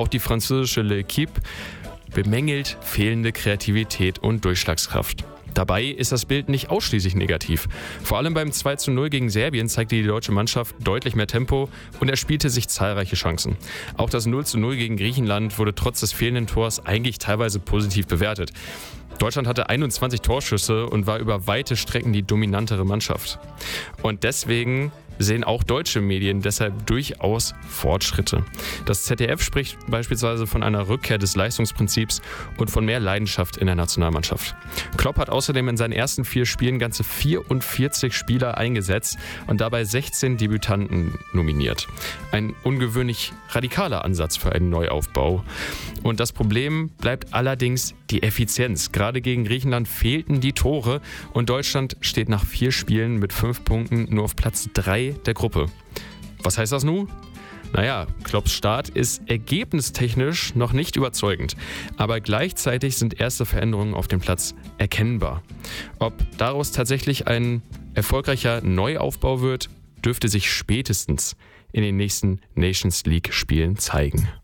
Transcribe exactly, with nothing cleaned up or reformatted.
Auch die französische L'Équipe bemängelt fehlende Kreativität und Durchschlagskraft. Dabei ist das Bild nicht ausschließlich negativ. Vor allem beim zwei zu null gegen Serbien zeigte die deutsche Mannschaft deutlich mehr Tempo und erspielte sich zahlreiche Chancen. Auch das null zu null gegen Griechenland wurde trotz des fehlenden Tors eigentlich teilweise positiv bewertet. Deutschland hatte einundzwanzig Torschüsse und war über weite Strecken die dominantere Mannschaft. Und deswegen sehen auch deutsche Medien deshalb durchaus Fortschritte. Das Z D F spricht beispielsweise von einer Rückkehr des Leistungsprinzips und von mehr Leidenschaft in der Nationalmannschaft. Klopp hat außerdem in seinen ersten vier Spielen ganze vierundvierzig Spieler eingesetzt und dabei sechzehn Debütanten nominiert. Ein ungewöhnlich radikaler Ansatz für einen Neuaufbau. Und das Problem bleibt allerdings die Effizienz. Gerade gegen Griechenland fehlten die Tore und Deutschland steht nach vier Spielen mit fünf Punkten nur auf Platz drei der Gruppe. Was heißt das nun? Naja, Klopps Start ist ergebnistechnisch noch nicht überzeugend, aber gleichzeitig sind erste Veränderungen auf dem Platz erkennbar. Ob daraus tatsächlich ein erfolgreicher Neuaufbau wird, dürfte sich spätestens in den nächsten Nations League-Spielen zeigen.